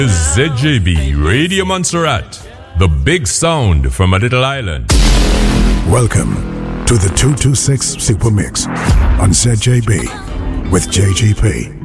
ZJB Radio Montserrat, the big sound from a little island. Welcome to the 226 Super Mix on ZJB with JGP.